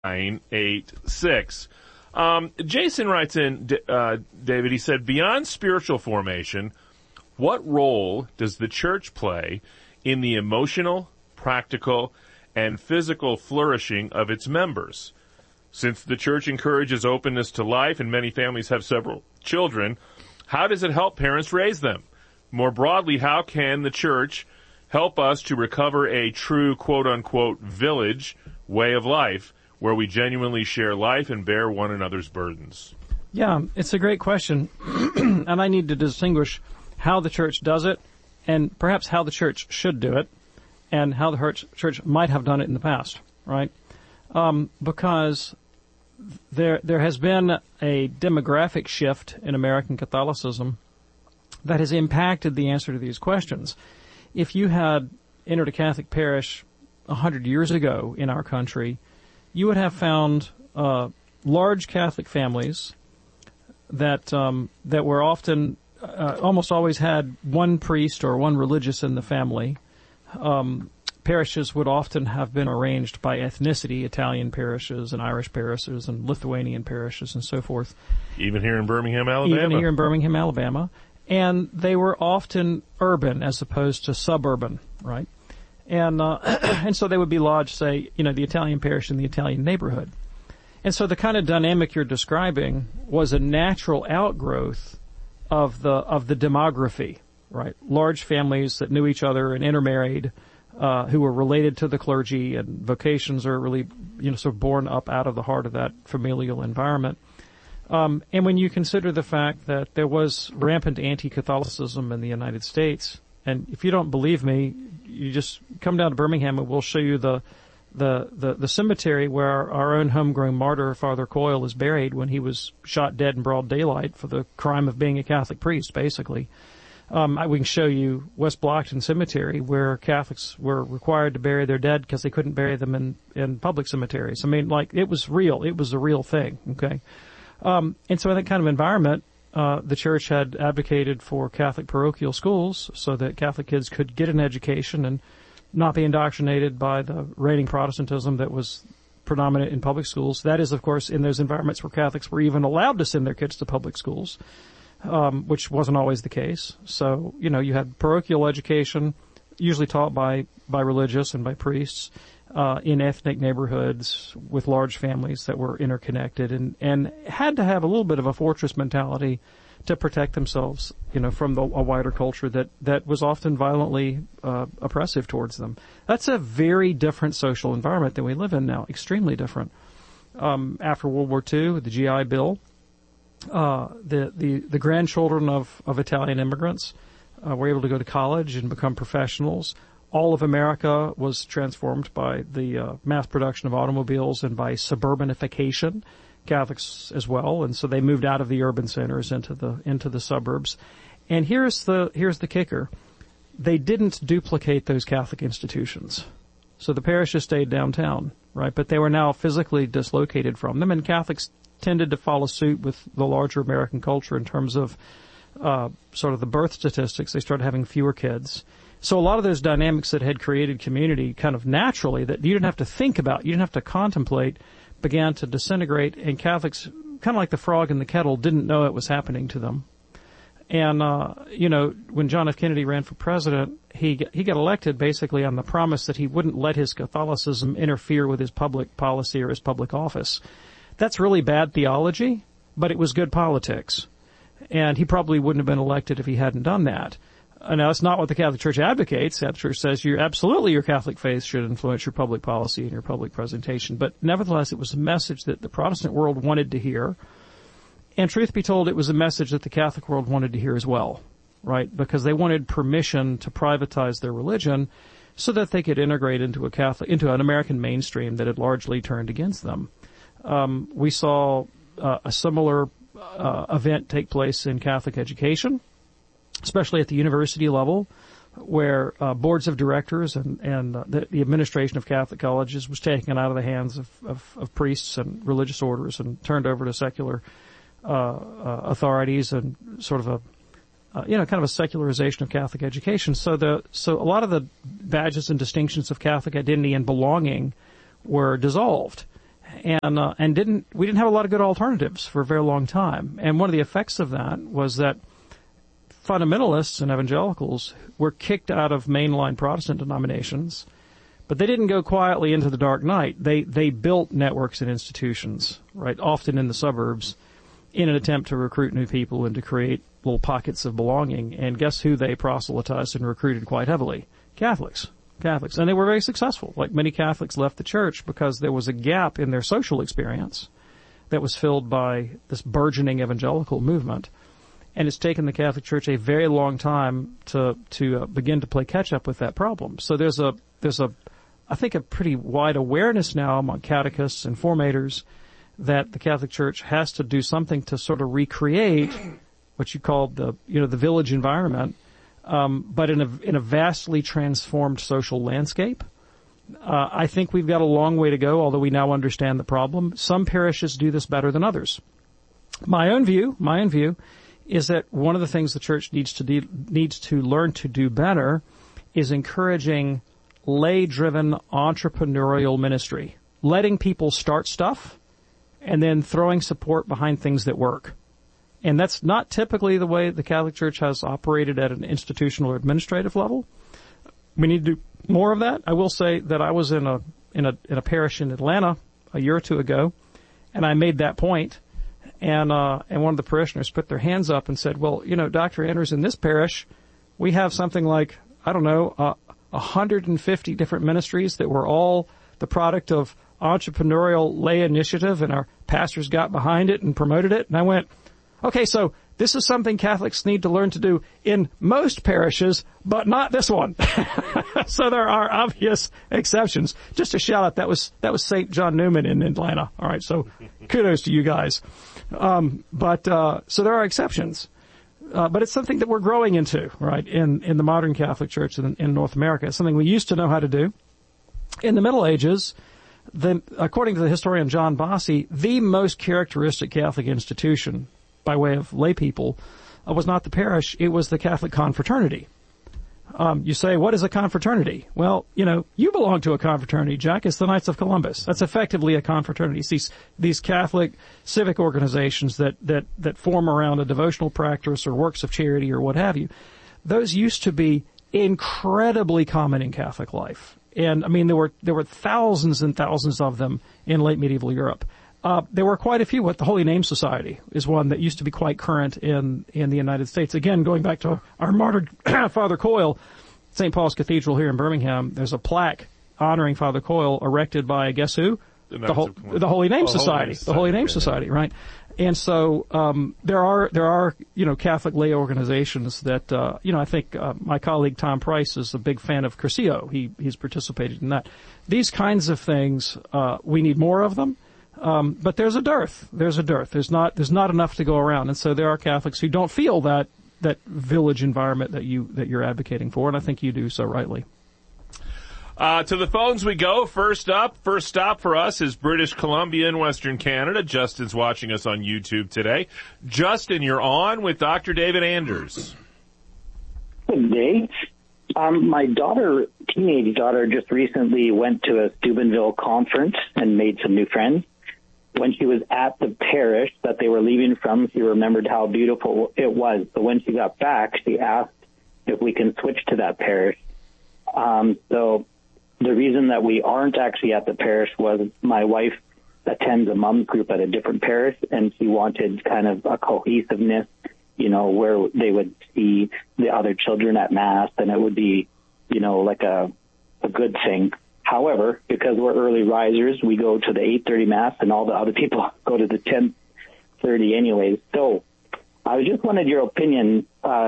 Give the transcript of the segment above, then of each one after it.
986. Jason writes in, David, he said, beyond spiritual formation, what role does the church play in the emotional, practical, and physical flourishing of its members? Since the church encourages openness to life and many families have several children, how does it help parents raise them? More broadly, how can the church help us to recover a true quote-unquote village way of life where we genuinely share life and bear one another's burdens? Yeah, it's a great question. And I need to distinguish how the church does it and perhaps how the church should do it and how the church might have done it in the past, right? Because there has been a demographic shift in American Catholicism that has impacted the answer to these questions. If you had entered a Catholic parish 100 years ago in our country, you would have found large Catholic families that were often almost always had one priest or one religious in the family. Parishes would often have been arranged by ethnicity, Italian parishes and Irish parishes and Lithuanian parishes and so forth. Even here in Birmingham, Alabama. And they were often urban as opposed to suburban, right? And and so they would be lodged, say, the Italian parish in the Italian neighborhood. And so the kind of dynamic you're describing was a natural outgrowth of the demography, right? Large families that knew each other and intermarried, who were related to the clergy, and vocations are really, sort of born up out of the heart of that familial environment. And when you consider the fact that there was rampant anti-Catholicism in the United States, and if you don't believe me, you just come down to Birmingham and we'll show you the cemetery where our own homegrown martyr, Father Coyle, is buried when he was shot dead in broad daylight for the crime of being a Catholic priest, basically. We can show you West Blockton Cemetery, where Catholics were required to bury their dead because they couldn't bury them in public cemeteries. I mean, it was real. It was a real thing, okay? And so in that kind of environment, the church had advocated for Catholic parochial schools so that Catholic kids could get an education and not be indoctrinated by the reigning Protestantism that was predominant in public schools. That is, of course, in those environments where Catholics were even allowed to send their kids to public schools, which wasn't always the case. So, you had parochial education, usually taught by religious and by priests, in ethnic neighborhoods with large families that were interconnected and had to have a little bit of a fortress mentality to protect themselves, from a wider culture that was often violently oppressive towards them. That's a very different social environment than we live in now, extremely different. After World War II, the GI Bill, the grandchildren of Italian immigrants were able to go to college and become professionals. All of America was transformed by the mass production of automobiles and by suburbanification, Catholics as well, and so they moved out of the urban centers into the suburbs. And here's the kicker: they didn't duplicate those Catholic institutions. So the parishes stayed downtown, right? But they were now physically dislocated from them, and Catholics tended to follow suit with the larger American culture in terms of sort of the birth statistics. They started having fewer kids. So a lot of those dynamics that had created community kind of naturally, that you didn't have to think about, you didn't have to contemplate, began to disintegrate, and Catholics, kind of like the frog in the kettle, didn't know it was happening to them. And, when John F. Kennedy ran for president, he got elected basically on the promise that he wouldn't let his Catholicism interfere with his public policy or his public office. That's really bad theology, but it was good politics. And he probably wouldn't have been elected if he hadn't done that. Now, that's not what the Catholic Church advocates. The Catholic Church says your Catholic faith should influence your public policy and your public presentation. But nevertheless, it was a message that the Protestant world wanted to hear. And truth be told, it was a message that the Catholic world wanted to hear as well, right? Because they wanted permission to privatize their religion so that they could integrate into an American mainstream that had largely turned against them. We saw a similar event take place in Catholic education, especially at the university level, where boards of directors and the administration of Catholic colleges was taken out of the hands of priests and religious orders and turned over to secular authorities, and sort of a kind of a secularization of Catholic education. So a lot of the badges and distinctions of Catholic identity and belonging were dissolved. and we didn't have a lot of good alternatives for a very long time. And one of the effects of that was that fundamentalists and evangelicals were kicked out of mainline Protestant denominations, but they didn't go quietly into the dark night. They built networks and institutions, right, often in the suburbs, in an attempt to recruit new people and to create little pockets of belonging. And guess who they proselytized and recruited quite heavily? Catholics. And they were very successful. Like, many Catholics left the church because there was a gap in their social experience that was filled by this burgeoning evangelical movement. And it's taken the Catholic Church a very long time to begin to play catch up with that problem. So there's I think a pretty wide awareness now among catechists and formators that the Catholic Church has to do something to sort of recreate what you call the village environment, but in a vastly transformed social landscape. I think we've got a long way to go, although we now understand the problem. Some parishes do this better than others. My own view is that one of the things the church needs to learn to do better is encouraging lay-driven entrepreneurial ministry, letting people start stuff and then throwing support behind things that work. And that's not typically the way the Catholic Church has operated at an institutional or administrative level. We need to do more of that. I will say that I was in a parish in Atlanta a year or two ago, and I made that point. And one of the parishioners put their hands up and said, well, Dr. Anders, in this parish, we have something like, 150 different ministries that were all the product of entrepreneurial lay initiative, and our pastors got behind it and promoted it. And I went, okay, so this is something Catholics need to learn to do in most parishes, but not this one. So there are obvious exceptions. Just a shout out, that was St. John Newman in Atlanta. All right, so kudos to you guys. So there are exceptions. But it's something that we're growing into, right, in the modern Catholic Church in North America. It's something we used to know how to do. In the Middle Ages, according to the historian John Bossy, the most characteristic Catholic institution, by way of lay people, was not the parish, it was the Catholic confraternity. You say, what is a confraternity? Well, you belong to a confraternity, Jack. It's the Knights of Columbus. That's effectively a confraternity. It's these Catholic civic organizations that form around a devotional practice or works of charity or what have you. Those used to be incredibly common in Catholic life. And, there were thousands and thousands of them in late medieval Europe. There were quite a few. The Holy Name Society is one that used to be quite current in the United States. Again, going back to our martyred Father Coyle, St. Paul's Cathedral here in Birmingham, there's a plaque honoring Father Coyle erected by, guess who? The Holy Name Society. The Holy Name Society, right? And so there are Catholic lay organizations that I think my colleague Tom Price is a big fan of Curcio. He's participated in that. These kinds of things, we need more of them. But there's a dearth. There's not enough to go around. And so there are Catholics who don't feel that village environment that you're advocating for, and I think you do so rightly. To the phones we go. First stop for us is British Columbia in Western Canada. Justin's watching us on YouTube today. Justin, you're on with Dr. David Anders. Good day. My teenage daughter, just recently went to a Steubenville conference and made some new friends. When she was at the parish that they were leaving from, she remembered how beautiful it was. But when she got back, she asked if we can switch to that parish. So the reason that we aren't actually at the parish was my wife attends a mom's group at a different parish, and she wanted kind of a cohesiveness, where they would see the other children at Mass, and it would be, like a good thing. However, because we're early risers, we go to the 8:30 Mass, and all the other people go to the 10:30 anyways. So I just wanted your opinion,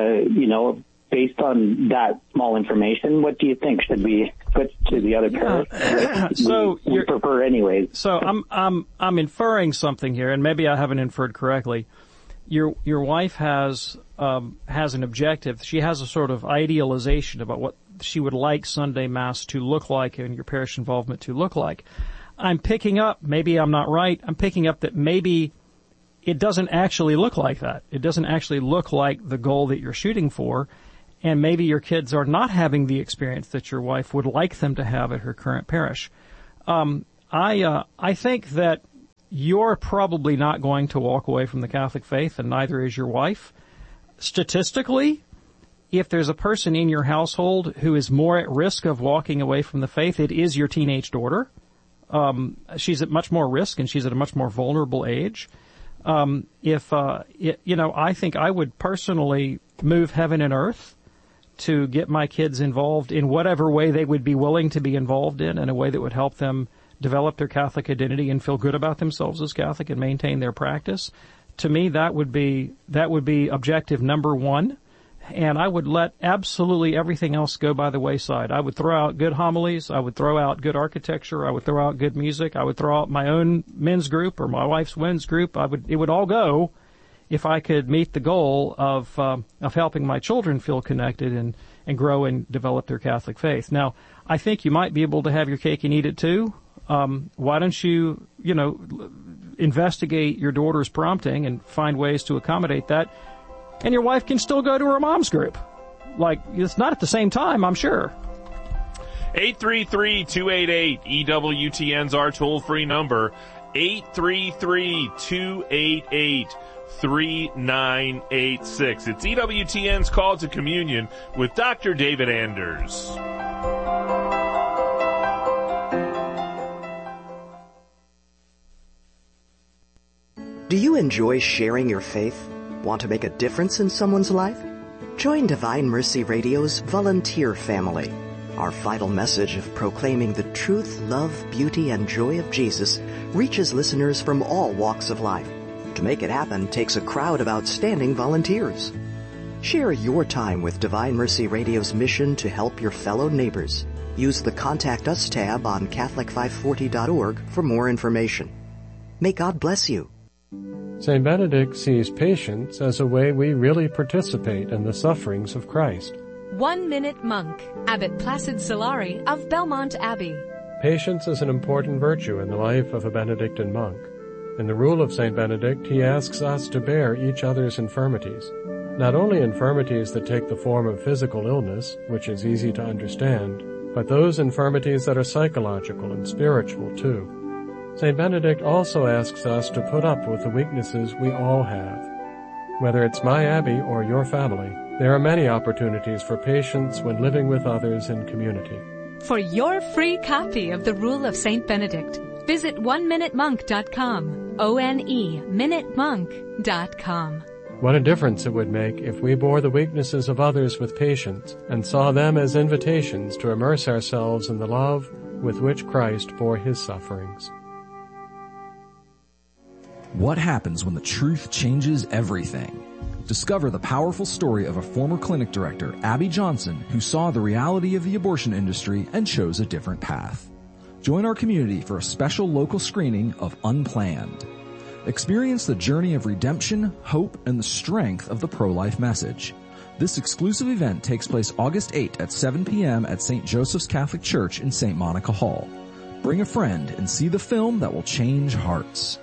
based on that small information, what do you think? Should we switch to the other parish? So we prefer anyways. So I'm inferring something here, and maybe I haven't inferred correctly. Your wife has an objective. She has a sort of idealization about what she would like Sunday Mass to look like and your parish involvement to look like. I'm picking up, maybe I'm not right, I'm picking up that maybe it doesn't actually look like that. It doesn't actually look like the goal that you're shooting for, and maybe your kids are not having the experience that your wife would like them to have at her current parish. I think that you're probably not going to walk away from the Catholic faith, and neither is your wife. Statistically, if there's a person in your household who is more at risk of walking away from the faith, it is your teenage daughter. She's at much more risk, and she's at a much more vulnerable age. I think I would personally move heaven and earth to get my kids involved in whatever way they would be willing to be involved in a way that would help them develop their Catholic identity and feel good about themselves as Catholic and maintain their practice. To me, that would be objective number one. And I would let absolutely everything else go by the wayside. I would throw out good homilies. I would throw out good architecture. I would throw out good music. I would throw out my own men's group or my wife's women's group. It would all go if I could meet the goal of helping my children feel connected and grow and develop their Catholic faith. Now, I think you might be able to have your cake and eat it too. Why don't you investigate your daughter's prompting and find ways to accommodate that? And your wife can still go to her mom's group. Like, it's not at the same time, I'm sure. 833-288-EWTN's our toll-free number. 833-288-3986. It's EWTN's Call to Communion with Dr. David Anders. Do you enjoy sharing your faith? Want to make a difference in someone's life? Join Divine Mercy Radio's volunteer family. Our vital message of proclaiming the truth, love, beauty, and joy of Jesus reaches listeners from all walks of life. To make it happen takes a crowd of outstanding volunteers. Share your time with Divine Mercy Radio's mission to help your fellow neighbors. Use the Contact Us tab on Catholic540.org for more information. May God bless you. St. Benedict sees patience as a way we really participate in the sufferings of Christ. 1 Minute Monk, Abbot Placid Solari of Belmont Abbey. Patience is an important virtue in the life of a Benedictine monk. In the Rule of St. Benedict, he asks us to bear each other's infirmities. Not only infirmities that take the form of physical illness, which is easy to understand, but those infirmities that are psychological and spiritual too. St. Benedict also asks us to put up with the weaknesses we all have. Whether it's my abbey or your family, there are many opportunities for patience when living with others in community. For your free copy of the Rule of St. Benedict, visit oneminutemonk.com, oneminutemonk.com. What a difference it would make if we bore the weaknesses of others with patience and saw them as invitations to immerse ourselves in the love with which Christ bore his sufferings. What happens when the truth changes everything? Discover the powerful story of a former clinic director, Abby Johnson, who saw the reality of the abortion industry and chose a different path. Join our community for a special local screening of Unplanned. Experience the journey of redemption, hope, and the strength of the pro-life message. This exclusive event takes place August 8th at 7 p.m. at St. Joseph's Catholic Church in St. Monica Hall. Bring a friend and see the film that will change hearts.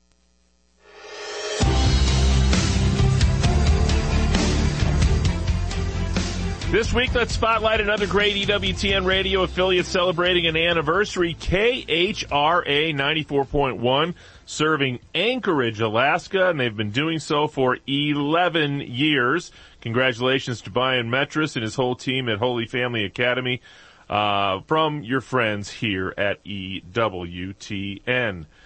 This week, let's spotlight another great EWTN radio affiliate celebrating an anniversary, KHRA 94.1, serving Anchorage, Alaska, and they've been doing so for 11 years. Congratulations to Brian Metris and his whole team at Holy Family Academy from your friends here at EWTN.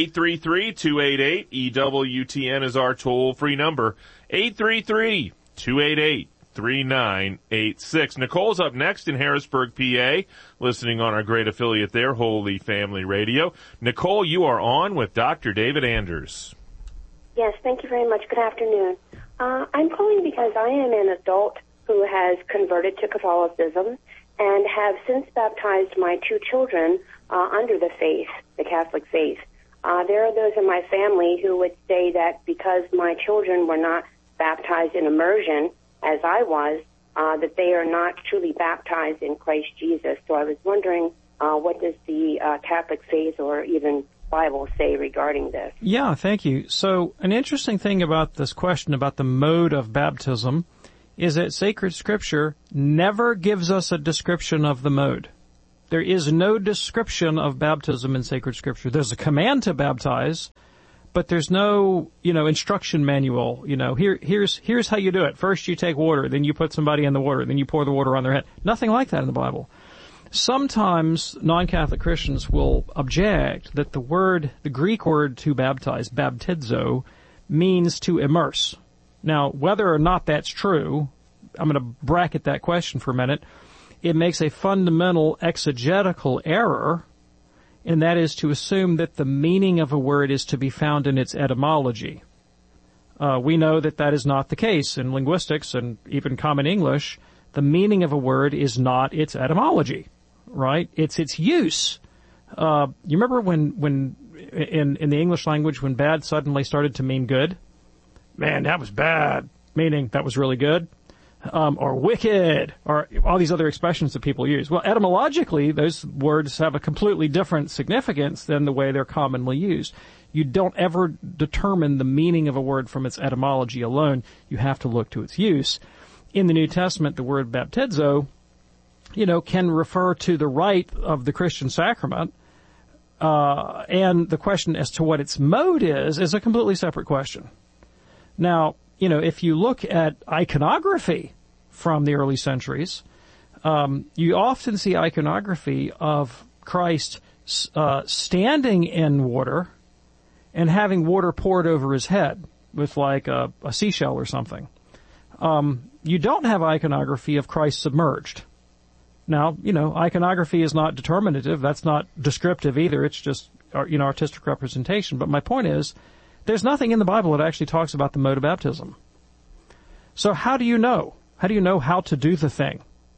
833-288-EWTN is our toll-free number, 833-288-3986. Nicole's up next in Harrisburg, PA, listening on our great affiliate there, Holy Family Radio. Nicole, you are on with Dr. David Anders. Yes, thank you very much. Good afternoon. I'm calling because I am an adult who has converted to Catholicism and have since baptized my 2 children under the faith, the Catholic faith. There are those in my family who would say that because my children were not baptized in immersion, as I was, that they are not truly baptized in Christ Jesus. So I was wondering, what does the Catholic faith or even Bible say regarding this? Yeah, thank you. So an interesting thing about this question about the mode of baptism is that sacred scripture never gives us a description of the mode. There is no description of baptism in sacred scripture. There's a command to baptize, but there's no, instruction manual. Here's how you do it. First you take water, then you put somebody in the water, then you pour the water on their head. Nothing like that in the Bible. Sometimes non-Catholic Christians will object that the Greek word to baptize, baptizo, means to immerse. Now, whether or not that's true, I'm going to bracket that question for a minute. It makes a fundamental exegetical error, and that is to assume that the meaning of a word is to be found in its etymology. We know that is not the case in linguistics and even common English. The meaning of a word is not its etymology, right? It's its use. You remember when in the English language, when bad suddenly started to mean good? Man, that was bad, meaning that was really good. Or wicked, or all these other expressions that people use. Well, etymologically, those words have a completely different significance than the way they're commonly used. You don't ever determine the meaning of a word from its etymology alone. You have to look to its use. In the New Testament, the word baptizo, can refer to the rite of the Christian sacrament, and the question as to what its mode is a completely separate question. Now, if you look at iconography from the early centuries, you often see iconography of Christ standing in water and having water poured over his head with like a seashell or something. You don't have iconography of Christ submerged. Now, iconography is not determinative. That's not descriptive either. It's just, artistic representation. But my point is, there's nothing in the Bible that actually talks about the mode of baptism. So how do you know? How do you know how to do the thing?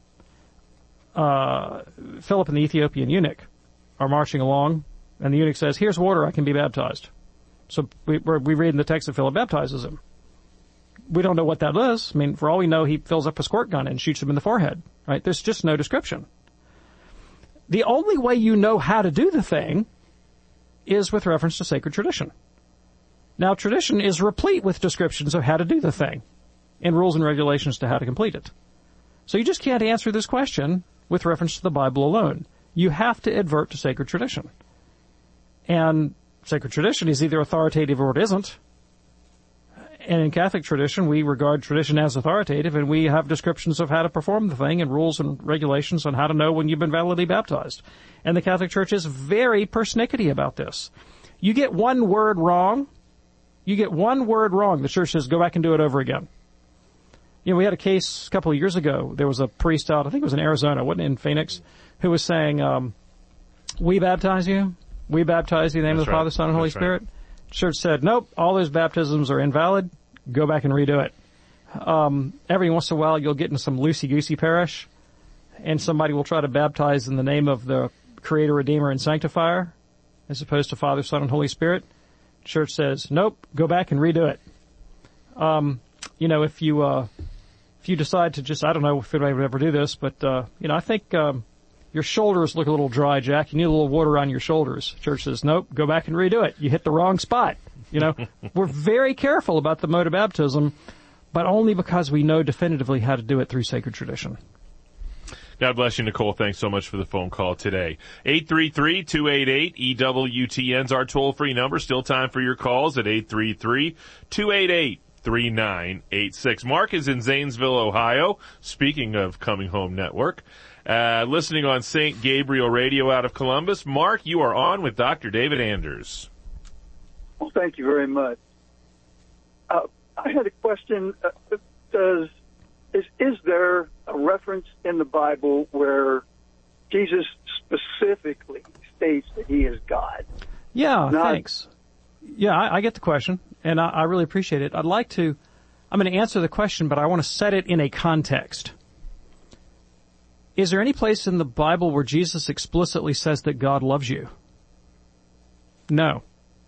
Philip and the Ethiopian eunuch are marching along, and the eunuch says, here's water, I can be baptized. So we read in the text that Philip baptizes him. We don't know what that is. I mean, for all we know, he fills up a squirt gun and shoots him in the forehead, right? There's just no description. The only way you know how to do the thing is with reference to sacred tradition. Now, tradition is replete with descriptions of how to do the thing and rules and regulations to how to complete it. So you just can't answer this question with reference to the Bible alone. You have to advert to sacred tradition. And sacred tradition is either authoritative or it isn't. And in Catholic tradition, we regard tradition as authoritative, and we have descriptions of how to perform the thing and rules and regulations on how to know when you've been validly baptized. And the Catholic Church is very persnickety about this. You get one word wrong, the Church says, go back and do it over again. We had a case a couple of years ago. There was a priest out, I think it was in Arizona, wasn't it, in Phoenix, who was saying, we baptize you in the name of the Father, Son, and Holy Spirit. Church said, nope, all those baptisms are invalid. Go back and redo it. Every once in a while, you'll get in some loosey-goosey parish, and somebody will try to baptize in the name of the Creator, Redeemer, and Sanctifier, as opposed to Father, Son, and Holy Spirit. Church says, nope, go back and redo it. If you decide to just, I don't know if anybody would ever do this, but, I think, your shoulders look a little dry, Jack. You need a little water on your shoulders. Church says, nope, go back and redo it. You hit the wrong spot. We're very careful about the mode of baptism, but only because we know definitively how to do it through sacred tradition. God bless you, Nicole. Thanks so much for the phone call today. 833-288-EWTN's our toll-free number. Still time for your calls at 833-288-3986. Mark is in Zanesville, Ohio. Speaking of Coming Home Network, listening on St. Gabriel Radio out of Columbus. Mark, you are on with Dr. David Anders. Well, thank you very much. I had a question. Is there a reference in the Bible where Jesus specifically states that he is God? Yeah, thanks. Yeah, I get the question, and I really appreciate it. I'm going to answer the question, but I want to set it in a context. Is there any place in the Bible where Jesus explicitly says that God loves you? No.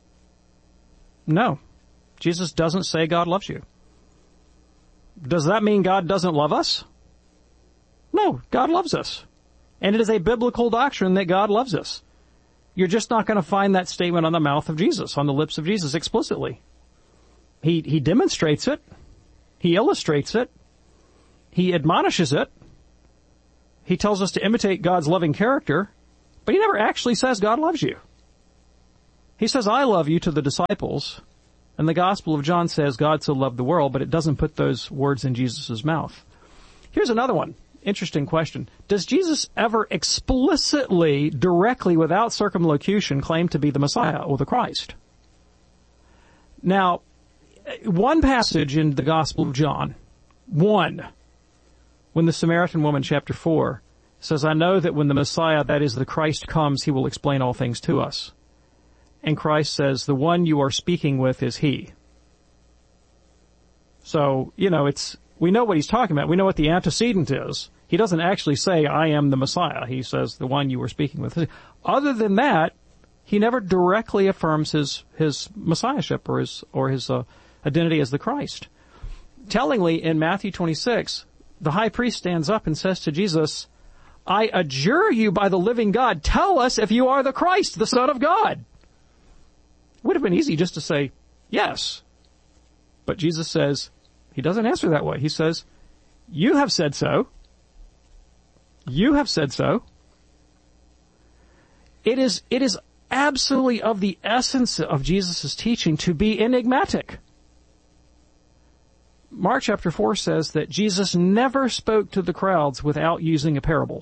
No. Jesus doesn't say God loves you. Does that mean God doesn't love us? No, God loves us. And it is a biblical doctrine that God loves us. You're just not going to find that statement on the mouth of Jesus, on the lips of Jesus explicitly. He demonstrates it. He illustrates it. He admonishes it. He tells us to imitate God's loving character. But he never actually says God loves you. He says, I love you to the disciples. And the Gospel of John says God so loved the world, but it doesn't put those words in Jesus' mouth. Here's another one. Interesting question. Does Jesus ever explicitly, directly, without circumlocution, claim to be the Messiah or the Christ? Now, one passage in the Gospel of John, when the Samaritan woman, chapter 4, says, I know that when the Messiah, that is the Christ, comes, he will explain all things to us. And Christ says, the one you are speaking with is he. So, we know what he's talking about. We know what the antecedent is. He doesn't actually say, I am the Messiah. He says, the one you were speaking with. Other than that, he never directly affirms his messiahship or his identity as the Christ. Tellingly, in Matthew 26, the high priest stands up and says to Jesus, I adjure you by the living God, tell us if you are the Christ, the Son of God. It would have been easy just to say, yes. But Jesus says, he doesn't answer that way. He says, you have said so. You have said so. It is absolutely of the essence of Jesus' teaching to be enigmatic. Mark chapter 4 says that Jesus never spoke to the crowds without using a parable.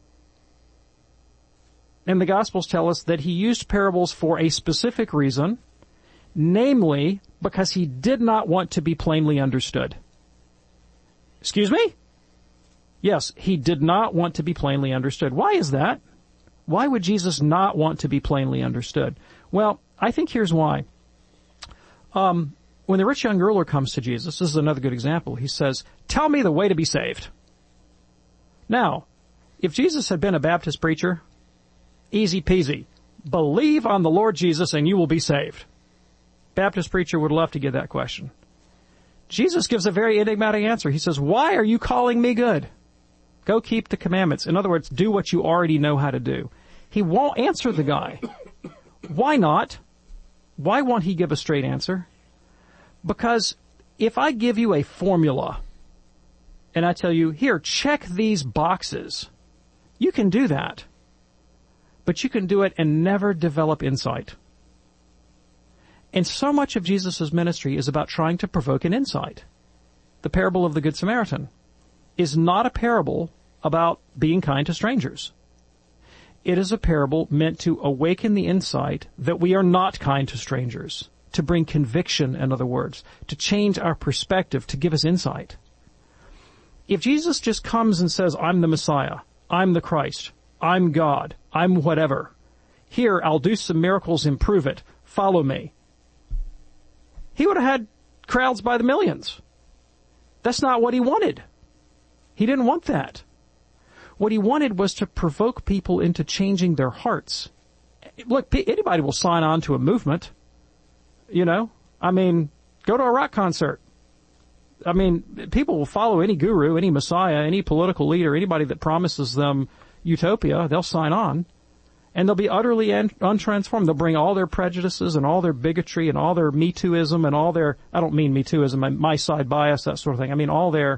And the Gospels tell us that he used parables for a specific reason, namely because he did not want to be plainly understood. Excuse me? Yes, he did not want to be plainly understood. Why is that? Why would Jesus not want to be plainly understood? Well, I think here's why. When the rich young ruler comes to Jesus, this is another good example. He says, tell me the way to be saved. Now, if Jesus had been a Baptist preacher, easy peasy. Believe on the Lord Jesus and you will be saved. Baptist preacher would love to get that question. Jesus gives a very enigmatic answer. He says, why are you calling me good? Go keep the commandments. In other words, do what you already know how to do. He won't answer the guy. Why not? Why won't he give a straight answer? Because if I give you a formula and I tell you, here, check these boxes, you can do that. But you can do it and never develop insight. And so much of Jesus' ministry is about trying to provoke an insight. The parable of the Good Samaritan is not a parable about being kind to strangers. It is a parable meant to awaken the insight that we are not kind to strangers, to bring conviction, in other words, to change our perspective, to give us insight. If Jesus just comes and says, I'm the Messiah, I'm the Christ, I'm God, I'm whatever, here, I'll do some miracles and prove it, follow me, he would have had crowds by the millions. That's not what he wanted. He didn't want that. What he wanted was to provoke people into changing their hearts. Look, anybody will sign on to a movement. Go to a rock concert. People will follow any guru, any messiah, any political leader, anybody that promises them utopia. They'll sign on. And they'll be utterly untransformed. They'll bring all their prejudices and all their bigotry and all their Me Tooism and all their, I don't mean Me Tooism, my side bias, that sort of thing. I mean all their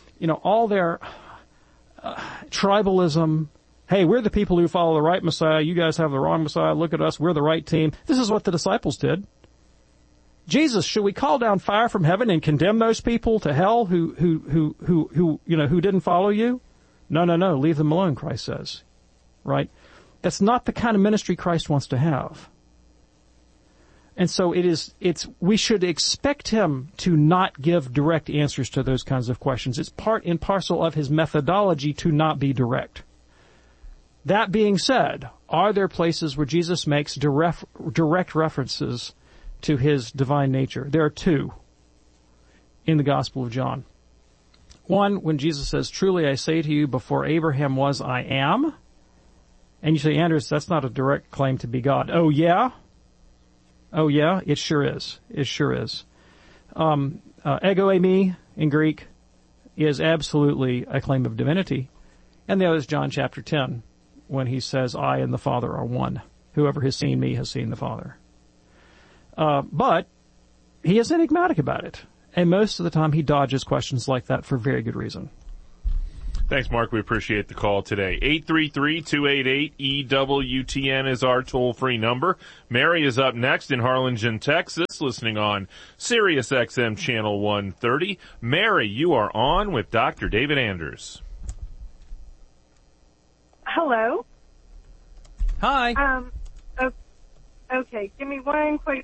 tribalism. Hey, we're the people who follow the right Messiah. You guys have the wrong Messiah. Look at us. We're the right team. This is what the disciples did. Jesus, should we call down fire from heaven and condemn those people to hell who didn't follow you? No. Leave them alone, Christ says. Right? That's not the kind of ministry Christ wants to have. And so we should expect him to not give direct answers to those kinds of questions. It's part and parcel of his methodology to not be direct. That being said, are there places where Jesus makes direct references to his divine nature? There are two in the Gospel of John. One, when Jesus says, truly I say to you, before Abraham was, I am. And you say, Andrews, that's not a direct claim to be God. Oh, yeah? Oh, yeah? It sure is. It sure is. Ego eimi in Greek is absolutely a claim of divinity. And the other is John chapter 10, when he says, I and the Father are one. Whoever has seen me has seen the Father. But he is enigmatic about it. And most of the time he dodges questions like that for very good reason. Thanks, Mark. We appreciate the call today. 833-288-EWTN is our toll-free number. Mary is up next in Harlingen, Texas, listening on Sirius XM Channel 130. Mary, you are on with Dr. David Anders. Hello. Hi. Okay, give me one quick.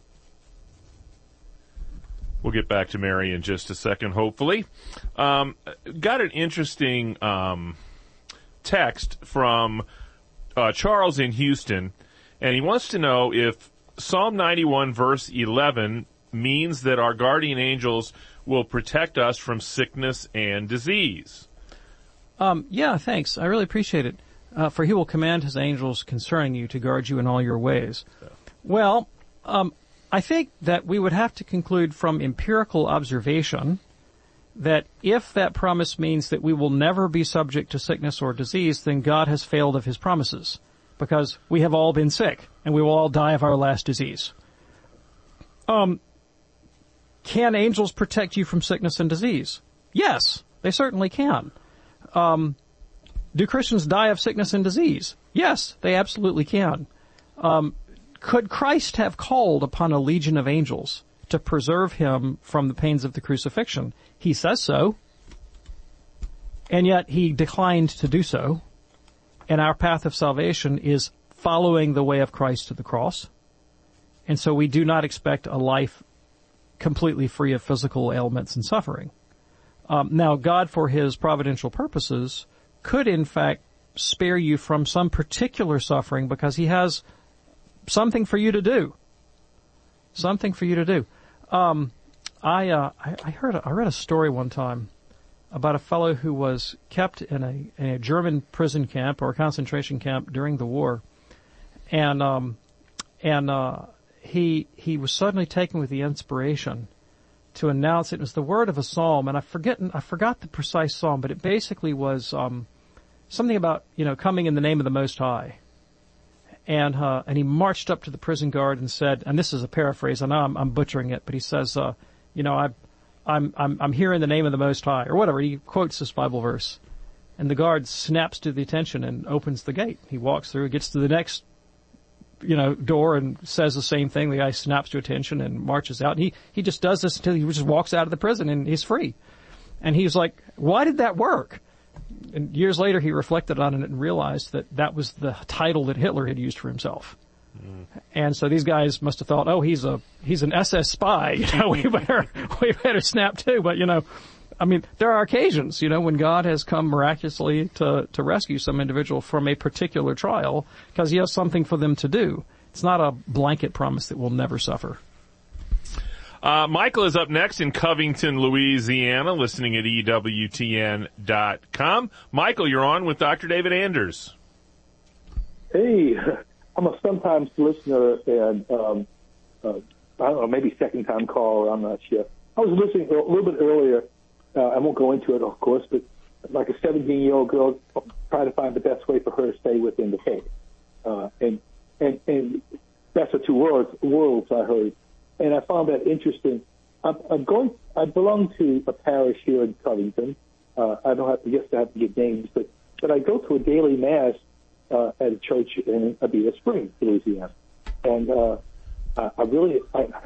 We'll get back to Mary in just a second, hopefully. Got an interesting text from Charles in Houston, and he wants to know if Psalm 91 verse 11 means that our guardian angels will protect us from sickness and disease. Yeah, thanks. I really appreciate it. For he will command his angels concerning you to guard you in all your ways. Well, I think that we would have to conclude from empirical observation that if that promise means that we will never be subject to sickness or disease, then God has failed of his promises, because we have all been sick and we will all die of our last disease. Can angels protect you from sickness and disease? Yes, they certainly can. Do Christians die of sickness and disease? Yes, they absolutely can. Could Christ have called upon a legion of angels to preserve him from the pains of the crucifixion? He says so. And yet he declined to do so. And our path of salvation is following the way of Christ to the cross. And so we do not expect a life completely free of physical ailments and suffering. Now, God, for his providential purposes, could in fact spare you from some particular suffering because he has something for you to do. Something for you to do. I read a story one time about a fellow who was kept in a German prison camp or a concentration camp during the war, and he was suddenly taken with the inspiration to announce it was the word of a psalm, and I forgot the precise psalm, but it basically was something about coming in the name of the Most High. And he marched up to the prison guard and said, and this is a paraphrase, I know I'm butchering it, but he says, I'm here in the name of the Most High, or whatever. He quotes this Bible verse. And the guard snaps to the attention and opens the gate. He walks through, gets to the next, door and says the same thing. The guy snaps to attention and marches out. And he just does this until he just walks out of the prison and he's free. And he was like, why did that work? And years later, he reflected on it and realized that was the title that Hitler had used for himself. And so these guys must have thought, oh, he's an SS spy. We better snap too. But there are occasions, when God has come miraculously to rescue some individual from a particular trial because he has something for them to do. It's not a blanket promise that we'll never suffer. Michael is up next in Covington, Louisiana, listening at EWTN.com. Michael, you're on with Dr. David Anders. Hey, I'm a sometimes listener and, I don't know, maybe second-time caller, I'm not sure. I was listening a little bit earlier. I won't go into it, of course, but like a 17-year-old girl trying to find the best way for her to stay within the faith. And that's the two worlds I heard. And I found that interesting. I belong to a parish here in Covington. I don't have to give names, but I go to a daily mass at a church in Abita Springs, Louisiana. And I have a really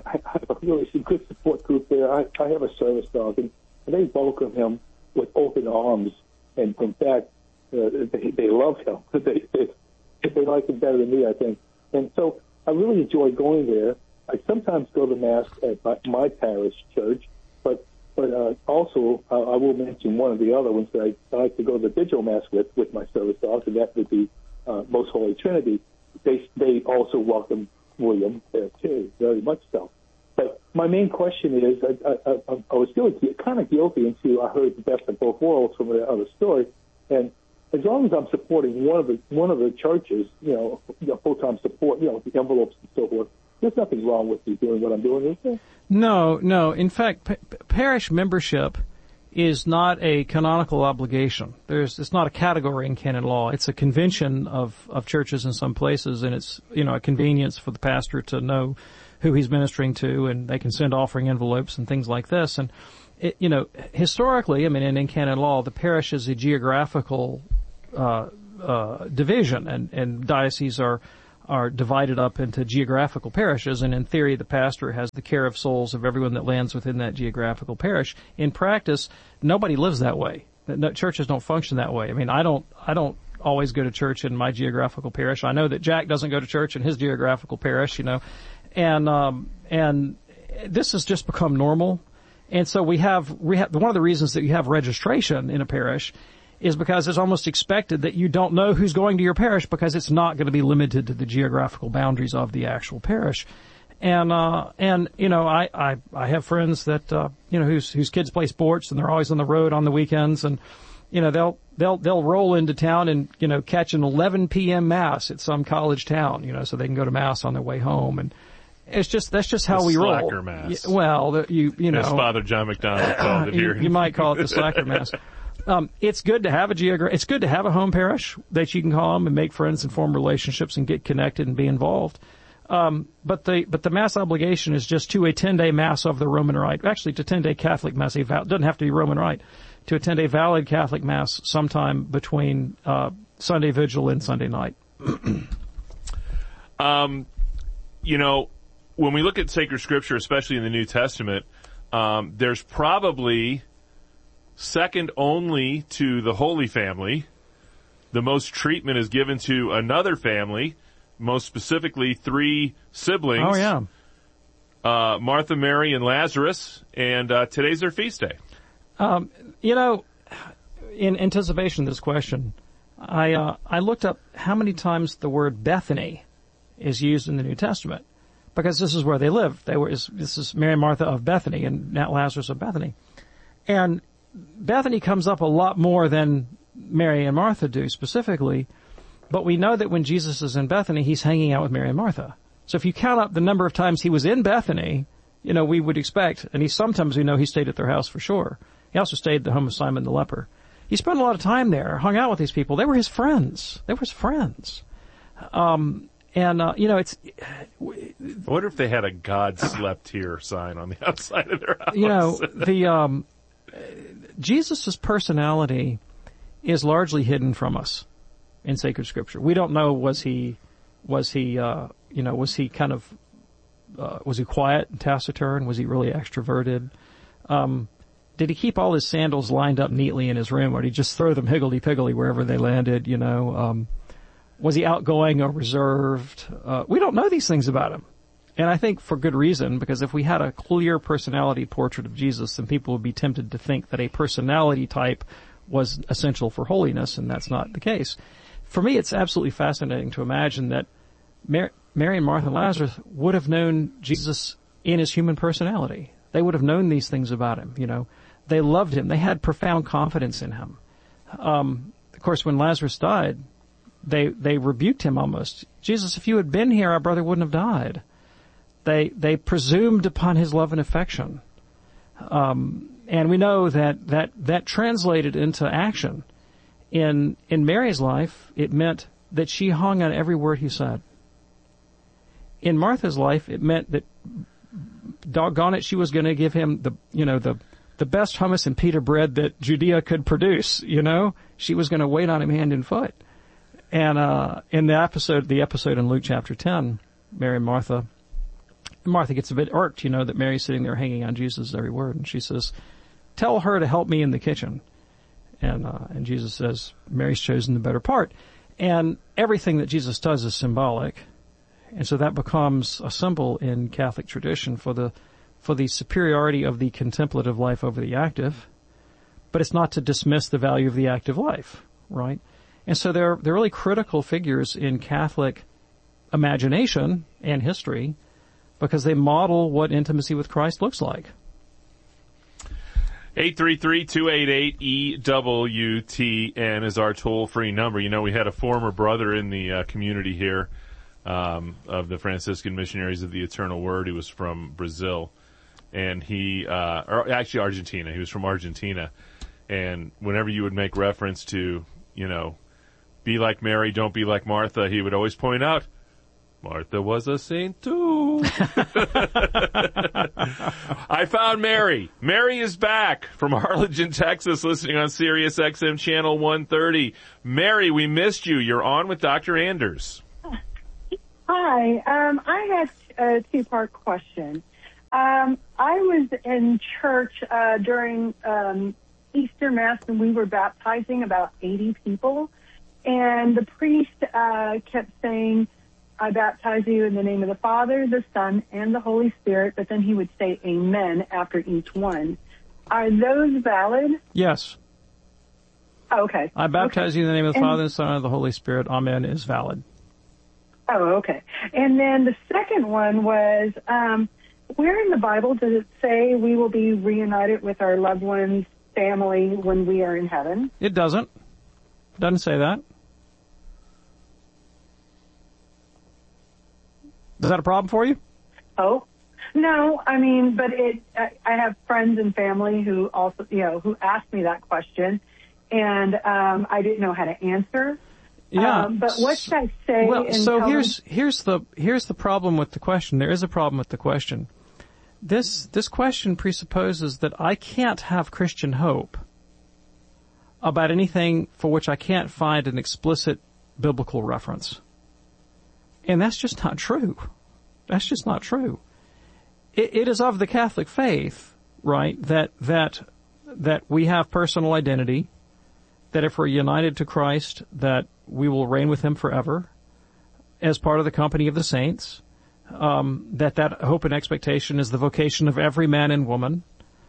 good support group there. I have a service dog, and they welcome him with open arms. And in fact, they love him. They like him better than me, I think. And so I really enjoy going there. I sometimes go to mass at my parish church, but also I will mention one of the other ones that I like to go to the vigil mass with my service dogs, and that would be Most Holy Trinity. They also welcome William there too, very much so. But my main question is, I was feeling kind of guilty until I heard the best of both worlds from the other story, and as long as I'm supporting one of the churches, full-time support, the envelopes and so forth, there's nothing wrong with me doing what I'm doing, is there? No. In fact, parish membership is not a canonical obligation. It's not a category in canon law. It's a convention of churches in some places, and it's, a convenience for the pastor to know who he's ministering to, and they can send offering envelopes and things like this. And historically, I mean, in canon law, the parish is a geographical division, and dioceses are divided up into geographical parishes, and in theory, the pastor has the care of souls of everyone that lands within that geographical parish. In practice, nobody lives that way. No, churches don't function that way. I mean, I don't always go to church in my geographical parish. I know that Jack doesn't go to church in his geographical parish, and this has just become normal. And so we have one of the reasons that you have registration in a parish is because it's almost expected that you don't know who's going to your parish because it's not going to be limited to the geographical boundaries of the actual parish. And I have friends that, whose kids play sports and they're always on the road on the weekends, and, they'll roll into town and, catch an 11 p.m. mass at some college town, so they can go to mass on their way home. And that's just how we roll. Slacker mass. Well, as Father John McDonald called it here. You might call it the slacker mass. It's good to have it's good to have a home parish that you can call them and make friends and form relationships and get connected and be involved. But the mass obligation is just to a 10-day mass of the Roman Rite. Actually, to 10-day Catholic mass. It doesn't have to be Roman Rite. To attend a valid Catholic mass sometime between Sunday Vigil and Sunday night. When we look at sacred scripture, especially in the New Testament, there's probably second only to the Holy Family. The most treatment is given to another family, most specifically 3 siblings. Oh, yeah. Martha, Mary, and Lazarus, and today's their feast day. In anticipation of this question, I looked up how many times the word Bethany is used in the New Testament, because this is where they lived. This is Mary and Martha of Bethany and Lazarus of Bethany. And Bethany comes up a lot more than Mary and Martha do specifically, but we know that when Jesus is in Bethany, he's hanging out with Mary and Martha. So if you count up the number of times he was in Bethany, we would expect, and sometimes we know he stayed at their house for sure. He also stayed at the home of Simon the leper. He spent a lot of time there, hung out with these people. They were his friends. It's, I wonder if they had a "God slept here" sign on the outside of their house. Jesus' personality is largely hidden from us in sacred scripture. We don't know, was he quiet and taciturn? Was he really extroverted? Did he keep all his sandals lined up neatly in his room, or did he just throw them higgledy-piggledy wherever they landed, Was he outgoing or reserved? We don't know these things about him. And I think for good reason, because if we had a clear personality portrait of Jesus, then people would be tempted to think that a personality type was essential for holiness, and that's not the case. For me, it's absolutely fascinating to imagine that Mary and Martha and Lazarus would have known Jesus in his human personality. They would have known these things about him, They loved him. They had profound confidence in him. Of course, when Lazarus died, they rebuked him almost. Jesus, if you had been here, our brother wouldn't have died. They presumed upon his love and affection. And we know that translated into action. In Mary's life, it meant that she hung on every word he said. In Martha's life, it meant that, doggone it, she was going to give him the best hummus and pita bread that Judea could produce. She was going to wait on him hand and foot. And in the episode in Luke chapter 10, Mary and Martha gets a bit irked, that Mary's sitting there hanging on Jesus' every word, and she says, "Tell her to help me in the kitchen." And Jesus says, "Mary's chosen the better part." And everything that Jesus does is symbolic. And so that becomes a symbol in Catholic tradition for the superiority of the contemplative life over the active. But it's not to dismiss the value of the active life, right? And so they're really critical figures in Catholic imagination and history, because they model what intimacy with Christ looks like. 833-288-EWTN is our toll-free number. We had a former brother in the community here of the Franciscan Missionaries of the Eternal Word. He was from Brazil, and actually Argentina. He was from Argentina. And whenever you would make reference to, be like Mary, don't be like Martha, he would always point out, Martha was a saint too. I found Mary. Mary is back from Harlingen, Texas, listening on Sirius XM Channel 130. Mary, we missed you. You're on with Dr. Anders. Hi. I had a two-part question. I was in church during Easter Mass, and we were baptizing about 80 people. And the priest kept saying, I baptize you in the name of the Father, the Son, and the Holy Spirit, but then he would say amen after each one. Are those valid? Yes. Oh, okay. I baptize you in the name of the Father, the Son, and the Holy Spirit. Amen is valid. Oh, okay. And then the second one was, where in the Bible does it say we will be reunited with our loved ones' family when we are in heaven? It doesn't. It doesn't say that. Is that a problem for you? Oh, no. I mean, but I have friends and family who also, who asked me that question, and I didn't know how to answer. Yeah. But what should I say? Well, so here's the problem with the question. There is a problem with the question. This question presupposes that I can't have Christian hope about anything for which I can't find an explicit biblical reference. And that's just not true. That's just not true. It is of the Catholic faith, right, that we have personal identity, that if we're united to Christ, that we will reign with him forever as part of the company of the saints, that hope and expectation is the vocation of every man and woman.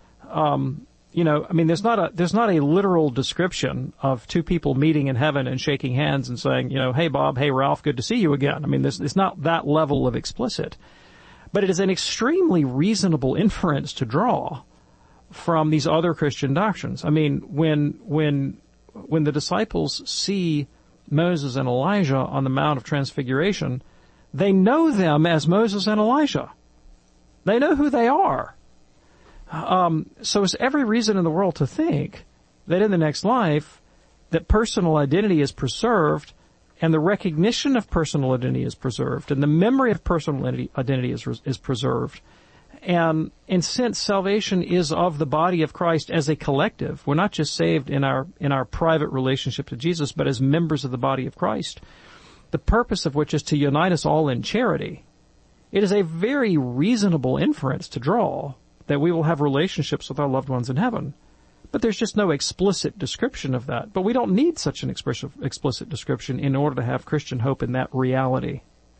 There's not a literal description of two people meeting in heaven and shaking hands and saying, hey Bob, hey Ralph, good to see you again. I mean, it's not that level of explicit, but it is an extremely reasonable inference to draw from these other Christian doctrines. I mean, when the disciples see Moses and Elijah on the Mount of Transfiguration, they know them as Moses and Elijah. They know who they are. So there's every reason in the world to think that in the next life, that personal identity is preserved, and the recognition of personal identity is preserved, and the memory of personal identity is preserved. And since salvation is of the body of Christ as a collective, we're not just saved in our private relationship to Jesus, but as members of the body of Christ, the purpose of which is to unite us all in charity. It is a very reasonable inference to draw that we will have relationships with our loved ones in heaven. But there's just no explicit description of that. But we don't need such an explicit description in order to have Christian hope in that reality.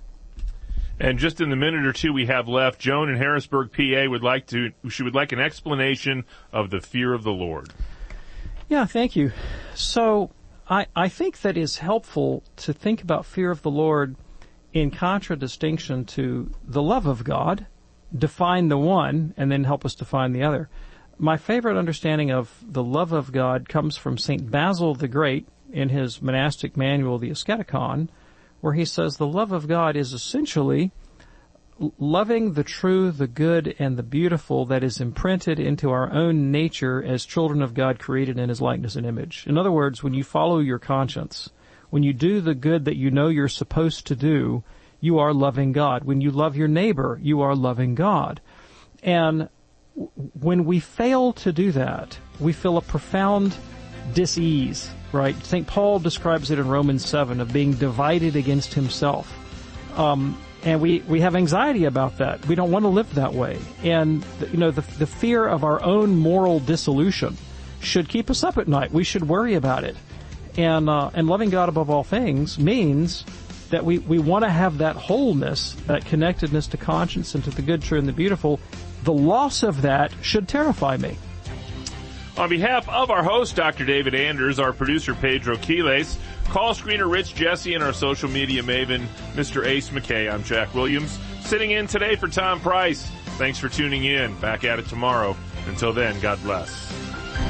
And just in the minute or two we have left, Joan in Harrisburg, PA would like an explanation of the fear of the Lord. Yeah, thank you. So I think that is helpful to think about fear of the Lord in contradistinction to the love of God, define the one, and then help us define the other. My favorite understanding of the love of God comes from St. Basil the Great in his monastic manual, the Asceticon, where he says the love of God is essentially loving the true, the good, and the beautiful that is imprinted into our own nature as children of God created in his likeness and image. In other words, when you follow your conscience, when you do the good that you know you're supposed to do, you are loving God. When you love your neighbor, you are loving God. And when we fail to do that, we feel a profound dis-ease, right? St. Paul describes it in Romans 7 of being divided against himself. And we have anxiety about that. We don't want to live that way. And, the fear of our own moral dissolution should keep us up at night. We should worry about it. And loving God above all things means that we want to have that wholeness, that connectedness to conscience and to the good, true, and the beautiful. The loss of that should terrify me. On behalf of our host, Dr. David Anders, our producer, Pedro Quiles, call screener Rich Jesse, and our social media maven, Mr. Ace McKay, I'm Jack Williams, sitting in today for Tom Price. Thanks for tuning in. Back at it tomorrow. Until then, God bless.